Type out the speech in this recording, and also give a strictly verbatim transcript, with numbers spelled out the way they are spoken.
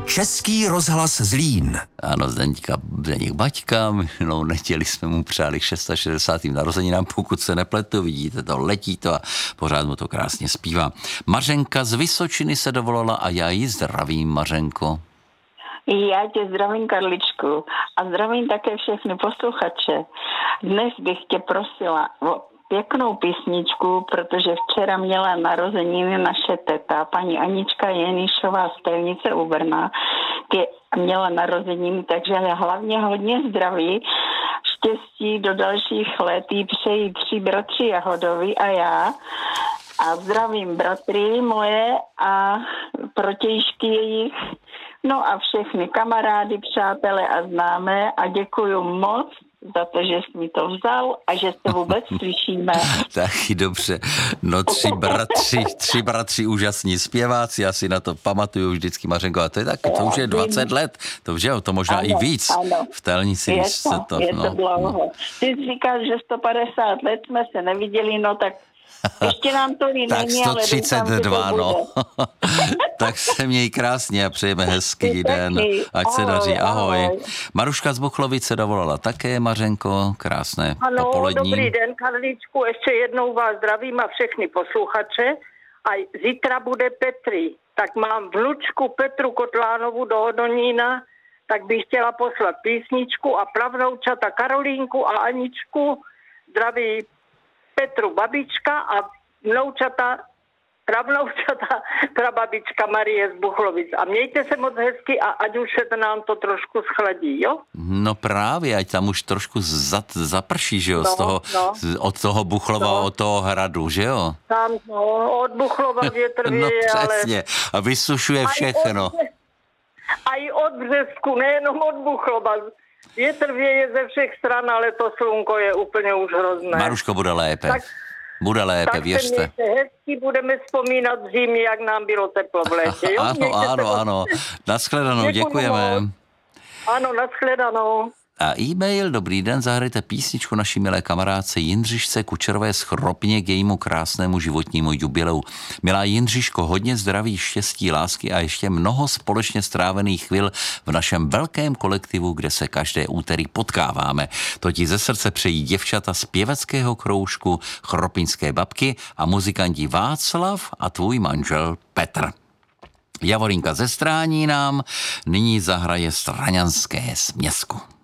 Český rozhlas Zlín. Ano, Zdeňka, Zdeněk Baťka, minulou neděli jsme mu přáli k šedesátým šestým narozeninám, pokud se nepletu, vidíte to, letí to a pořád mu to krásně zpívá. Mařenka z Vysočiny se dovolala a já ji zdravím, Mařenko. Já tě zdravím, Karličku, a zdravím také všechny posluchače. Dnes bych tě prosila o pěknou písničku, protože včera měla narozeniny naše teta, paní Anička Jenišová z Telnice u Brna, tě měla narozeniny, takže já hlavně hodně zdraví, štěstí do dalších let jí přeji tři bratři Jahodovi a já. A zdravím bratry moje a protějšky jejich, no a všechny kamarády, přátelé a známé a děkuju moc za to, že jsi mi to vzal a že se vůbec slyšíme. Taky dobře. No tři bratři, tři bratři úžasní zpěváci, já si na to pamatuju vždycky, Mařenko, a to je tak, to už je dvacet let, to už je, to možná ano, i víc. Ano. V Telnici. Je to, se to, je no, to dlouho. no. Ty říkáš, že sto padesát let jsme se neviděli, no tak ještě nám to ví tak není, sto třicet dva, ale no. Tak se měj krásně a přejeme hezký den. Ať se ahoj, daří. Ahoj. ahoj. Maruška z Buchlovic se dovolala také, Mařenko. Krásné ano, popolední. Dobrý den, Karličku. Ještě jednou vás zdravím a všechny posluchače. A zítra bude Petri. Tak mám vnučku Petru Kotlánovu do Hodonína, tak bych chtěla poslat písničku a pravnoučata Karolínku a Aničku. Zdraví Petru babička a vnoučata, pravnoučata, prababička Marie z Buchlovic. A mějte se moc hezky a ať už se nám to trošku schladí, jo? No právě, ať tam už trošku zat, zaprší, že jo, no, z toho, no. z, od toho Buchlova, no. od toho hradu, že jo? Tam, no, od Buchlova větr věje, no ale... přesně, a vysušuje všechno. A i od Břesku, nejenom od Buchlova. Větr věje ze všech stran, ale to slunko je úplně už hrozné. Maruško, bude lépe. Tak, bude lépe, tak věřte. Tak se mějte hezky, budeme vzpomínat v zimě, jak nám bylo teplo v létě. Jo? ano, ano, ano. Naschledanou, děkujeme. Ano, naschledanou. A e-mail, dobrý den, zahrajte písničku naší milé kamarádce Jindřišce Kučerové z Chropně k jejímu krásnému životnímu jubileu. Milá Jindřiško, hodně zdraví, štěstí, lásky a ještě mnoho společně strávených chvil v našem velkém kolektivu, kde se každé úterý potkáváme. To ti ze srdce přejí děvčata z pěveckého kroužku Chropinské babky a muzikanti Václav a tvůj manžel Petr. Javorinka ze Strání nám nyní zahraje Straňanské směsku.